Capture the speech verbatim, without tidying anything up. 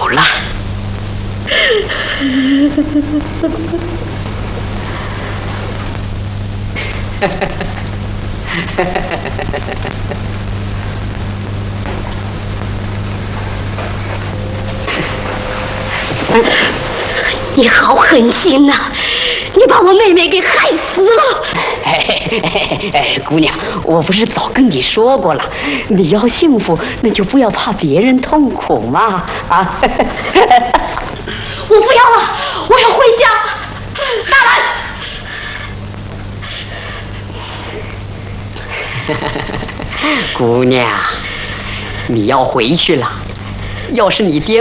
了。 你好狠心呐、啊！你把我妹妹给害死了！ 哎哎哎，姑娘，我不是早跟你说过了，你要幸福，那就不要怕别人痛苦嘛！啊！ 我不要了，我要回家。大兰，姑娘，你要回去了。要是你爹